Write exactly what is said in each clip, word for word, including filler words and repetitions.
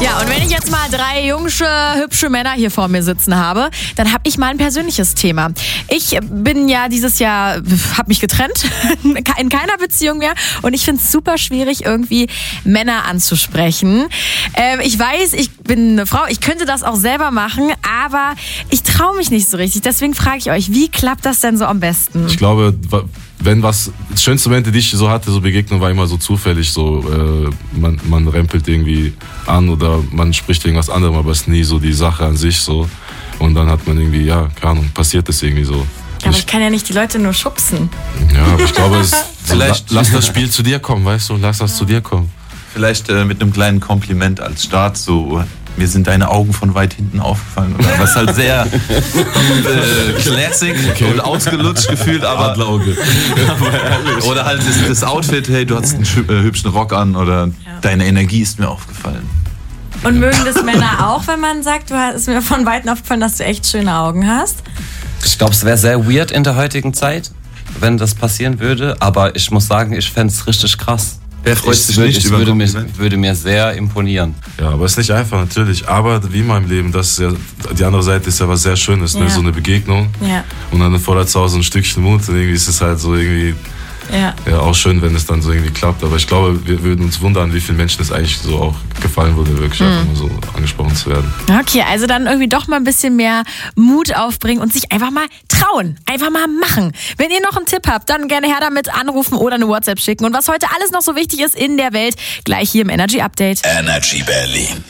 Ja, und wenn ich jetzt mal drei jungsche, hübsche Männer hier vor mir sitzen habe, dann habe ich mal ein persönliches Thema. Ich bin ja dieses Jahr, habe mich getrennt, in keiner Beziehung mehr und ich finde es super schwierig, irgendwie Männer anzusprechen. Ähm, ich weiß, ich bin eine Frau, ich könnte das auch selber machen, aber ich traue mich nicht so richtig. Deswegen frage ich euch, wie klappt das denn so am besten? Ich glaube, wenn was, das schönste Momente, die ich so hatte, so Begegnung, war immer so zufällig, so äh, man, man rempelt irgendwie an oder man spricht irgendwas anderem, aber es ist nie so die Sache an sich so. Und dann hat man irgendwie, ja, keine Ahnung, passiert das irgendwie so. Aber ich kann ja nicht die Leute nur schubsen. Ja, aber ich glaube, es, so, la, lass das Spiel zu dir kommen, weißt du, lass das zu dir kommen. Vielleicht äh, mit einem kleinen Kompliment als Start, so, mir sind deine Augen von weit hinten aufgefallen. Oder was halt sehr äh, classic okay. und ausgelutscht gefühlt, aber Adlerauge. Oder halt das, das Outfit, hey, du hast einen äh, hübschen Rock an oder ja. deine Energie ist mir aufgefallen. Und mögen das Männer auch, wenn man sagt, du hast mir von Weitem aufgefallen, dass du echt schöne Augen hast? Ich glaube, es wäre sehr weird in der heutigen Zeit, wenn das passieren würde. Aber ich muss sagen, ich fände es richtig krass. Wer freut sich würde, nicht über würde, mich, würde mir sehr imponieren. Ja, aber es ist nicht einfach, natürlich. Aber wie immer im Leben, das ist ja, die andere Seite ist ja was sehr Schönes, ne? Ja. So eine Begegnung. Ja. Und dann fordert zu Hause ein Stückchen Mut. Und irgendwie ist es halt so irgendwie ja. Ja, auch schön, wenn es dann so irgendwie klappt. Aber ich glaube, wir würden uns wundern, wie vielen Menschen es eigentlich so auch gefallen würde, wirklich mhm. einfach mal so angesprochen zu werden. Okay, also dann irgendwie doch mal ein bisschen mehr Mut aufbringen und sich einfach mal trauen. Einfach mal machen. Wenn ihr noch einen Tipp habt, dann gerne her damit anrufen oder eine WhatsApp schicken. Und was heute alles noch so wichtig ist in der Welt, gleich hier im Energy Update. Energy Berlin.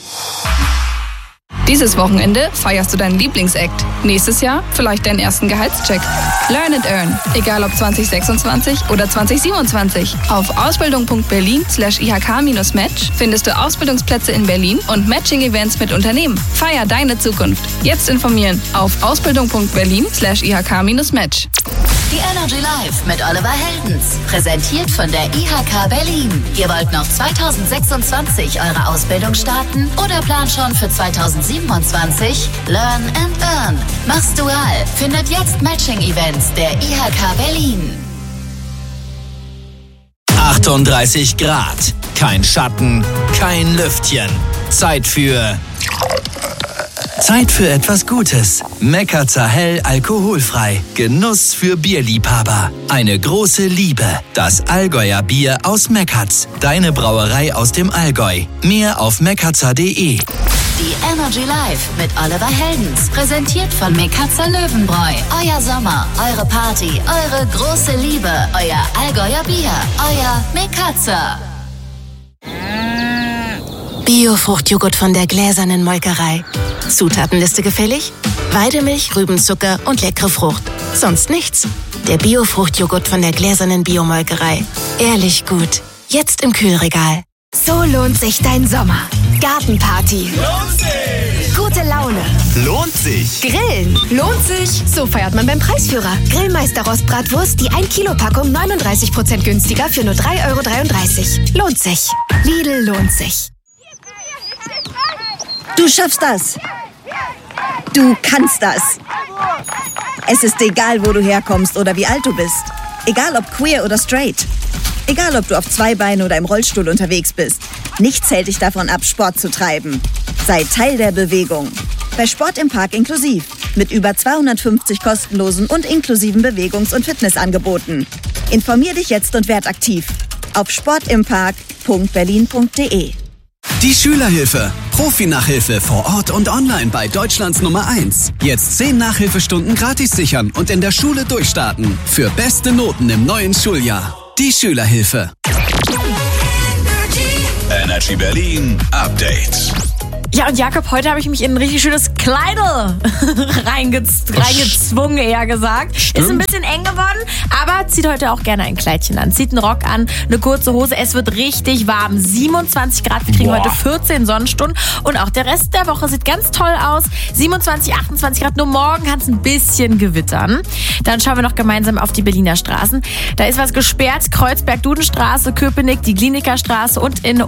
Dieses Wochenende feierst du deinen Lieblingsakt. Nächstes Jahr vielleicht deinen ersten Gehaltscheck. Learn and Earn. Egal ob zwanzig sechsundzwanzig oder zwanzig siebenundzwanzig. Auf ausbildung.berlin slash ihk-match findest du Ausbildungsplätze in Berlin und Matching-Events mit Unternehmen. Feier deine Zukunft. Jetzt informieren auf ausbildung.berlin slash ihk-match. Die Energy Live mit Oliver Heldens. Präsentiert von der I H K Berlin. Ihr wollt noch zwanzig sechsundzwanzig eure Ausbildung starten oder plant schon für zwanzig siebenundzwanzig? Learn and Earn. Mach's dual. Findet jetzt Matching-Events der I H K Berlin. achtunddreißig Grad. Kein Schatten, kein Lüftchen. Zeit für... Zeit für etwas Gutes. Mekatzer Hell alkoholfrei. Genuss für Bierliebhaber. Eine große Liebe. Das Allgäuer Bier aus Mekatz. Deine Brauerei aus dem Allgäu. Mehr auf mekatzer punkt de. Die Energy Live mit Oliver Heldens. Präsentiert von Mekatzer Löwenbräu. Euer Sommer, eure Party, eure große Liebe. Euer Allgäuer Bier. Euer Mekatzer. Bio-Fruchtjoghurt von der gläsernen Molkerei. Zutatenliste gefällig? Weidemilch, Rübenzucker und leckere Frucht. Sonst nichts. Der Bio-Fruchtjoghurt von der gläsernen Biomolkerei. Ehrlich gut. Jetzt im Kühlregal. So lohnt sich dein Sommer. Gartenparty. Lohnt sich! Gute Laune. Lohnt sich! Grillen. Lohnt sich. So feiert man beim Preisführer. Grillmeister Rostbratwurst, die ein Kilo Packung neununddreißig Prozent günstiger für nur drei Euro dreiunddreißig. Lohnt sich. Lidl lohnt sich. Du schaffst das. Du kannst das. Es ist egal, wo du herkommst oder wie alt du bist. Egal ob queer oder straight. Egal ob du auf zwei Beinen oder im Rollstuhl unterwegs bist. Nichts hält dich davon ab, Sport zu treiben. Sei Teil der Bewegung. Bei Sport im Park inklusiv. Mit über zweihundertfünfzig kostenlosen und inklusiven Bewegungs- und Fitnessangeboten. Informier dich jetzt und werd aktiv. Auf sportimpark punkt berlin punkt de. Die Schülerhilfe. Profi-Nachhilfe vor Ort und online bei Deutschlands Nummer eins. Jetzt zehn Nachhilfestunden gratis sichern und in der Schule durchstarten. Für beste Noten im neuen Schuljahr. Die Schülerhilfe. Energy Berlin Update. Ja, und Jakob, heute habe ich mich in ein richtig schönes Kleidel reingez- reingezwungen, eher gesagt. Stimmt. Ist ein bisschen eng geworden, aber zieht heute auch gerne ein Kleidchen an. Zieht einen Rock an, eine kurze Hose. Es wird richtig warm. siebenundzwanzig Grad, wir kriegen Boah. heute vierzehn Sonnenstunden. Und auch der Rest der Woche sieht ganz toll aus. siebenundzwanzig, achtundzwanzig Grad, nur morgen kann es ein bisschen gewittern. Dann schauen wir noch gemeinsam auf die Berliner Straßen. Da ist was gesperrt. Kreuzberg-Dudenstraße, Köpenick, die Klinikerstraße und in Hohenschönhausen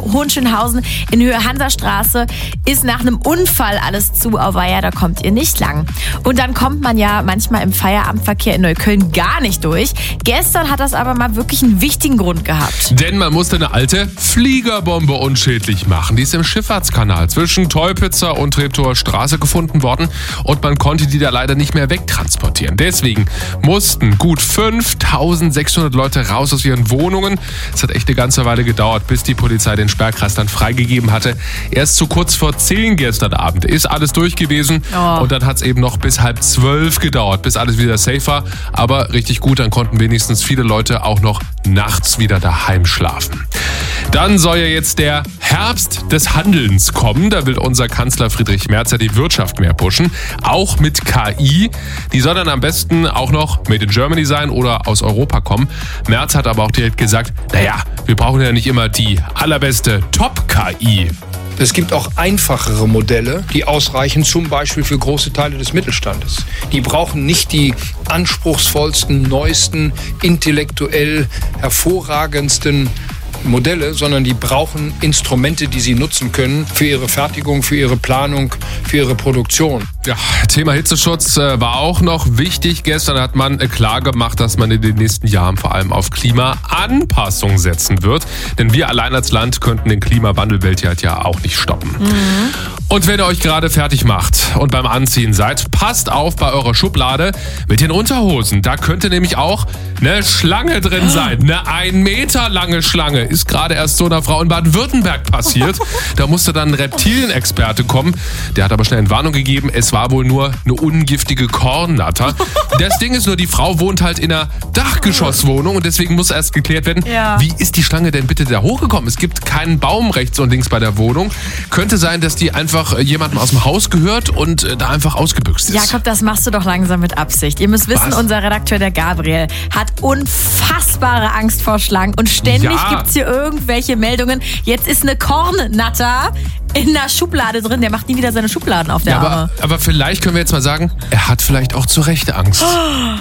Recklinghausen in Höhe Hansastraße ist nach einem Unfall alles zu. Auweia, da kommt ihr nicht lang. Und dann kommt man ja manchmal im Feierabendverkehr in Neukölln gar nicht durch. Gestern hat das aber mal wirklich einen wichtigen Grund gehabt. Denn man musste eine alte Fliegerbombe unschädlich machen. Die ist im Schifffahrtskanal zwischen Teupitzer und Treptower Straße gefunden worden und man konnte die da leider nicht mehr wegtransportieren. Deswegen mussten gut fünftausendsechshundert Leute raus aus ihren Wohnungen. Es hat echt eine ganze Weile gedauert, bis die Polizei den Sperrkreis dann freigegeben hatte. Erst so kurz vor zehn gestern Abend ist alles durch gewesen oh. und dann hat es eben noch bis halb zwölf gedauert, bis alles wieder safe war. Aber richtig gut, dann konnten wenigstens viele Leute auch noch nachts wieder daheim schlafen. Dann soll ja jetzt der Herbst des Handelns kommen. Da will unser Kanzler Friedrich Merz ja die Wirtschaft mehr pushen. Auch mit K I. Die soll dann am besten auch noch made in Germany sein oder aus Europa kommen. Merz hat aber auch direkt gesagt, naja, wir brauchen ja nicht immer die allerbeste Top-K I. Es gibt auch einfachere Modelle, die ausreichen, zum Beispiel für große Teile des Mittelstandes. Die brauchen nicht die anspruchsvollsten, neuesten, intellektuell hervorragendsten Modelle, sondern die brauchen Instrumente, die sie nutzen können für ihre Fertigung, für ihre Planung, für ihre Produktion. Ja, Thema Hitzeschutz äh, war auch noch wichtig. Gestern hat man äh, klar gemacht, dass man in den nächsten Jahren vor allem auf Klimaanpassung setzen wird. Denn wir allein als Land könnten den Klimawandel weltweit ja auch nicht stoppen. Mhm. Und wenn ihr euch gerade fertig macht und beim Anziehen seid, passt auf bei eurer Schublade mit den Unterhosen. Da könnte nämlich auch eine Schlange drin sein. Eine ein Meter lange Schlange. Ist gerade erst so einer Frau in Baden-Württemberg passiert. Da musste dann ein Reptilienexperte kommen. Der hat aber schnell eine Warnung gegeben. Es war wohl nur eine ungiftige Kornnatter. Das Ding ist nur, die Frau wohnt halt in einer Dachgeschosswohnung und deswegen muss erst geklärt werden, ja. Wie ist die Schlange denn bitte da hochgekommen? Es gibt keinen Baum rechts und links bei der Wohnung. Könnte sein, dass die einfach jemandem aus dem Haus gehört und da einfach ausgebüxt ist. Jakob, das machst du doch langsam mit Absicht. Ihr müsst wissen, Was? unser Redakteur, der Gabriel, hat unfassbare Angst vor Schlangen und ständig ja. gibt es hier irgendwelche Meldungen. Jetzt ist eine Kornnatter in der Schublade drin. Der macht nie wieder seine Schubladen auf der ja, Arme. Aber, aber vielleicht können wir jetzt mal sagen, er hat vielleicht auch zu Recht Angst. Oh.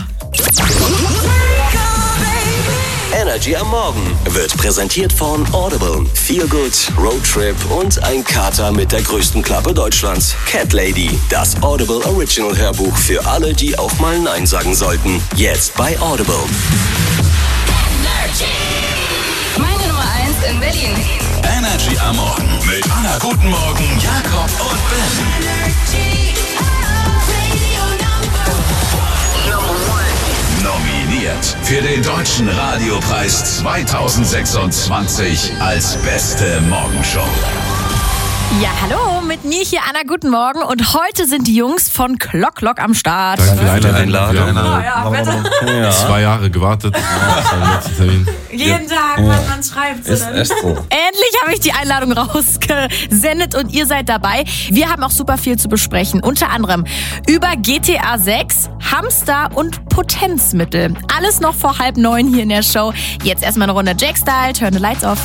Energy am Morgen wird präsentiert von Audible. Feel Good, Roadtrip und ein Kater mit der größten Klappe Deutschlands. Cat Lady, das Audible Original Hörbuch für alle, die auch mal Nein sagen sollten. Jetzt bei Audible. Meine Nummer eins in Berlin. Energy am Morgen mit Anna Guten Morgen, Jakob und Ben. Nominiert für den Deutschen Radiopreis zweitausendsechsundzwanzig als beste Morgenshow. Ja, hallo, mit mir hier Anna, guten Morgen. Und heute sind die Jungs von Clock Clock am Start. Danke für die Einladung. Oh, ja, bitte. Ja. Zwei Jahre gewartet. Jeden Tag, ja. was man schreibt. Ist echt so. Endlich habe ich die Einladung rausgesendet und ihr seid dabei. Wir haben auch super viel zu besprechen. Unter anderem über G T A sechs, Hamster und Potenzmittel. Alles noch vor halb neun hier in der Show. Jetzt erstmal eine Runde Jack-Style, Turn the Lights Off.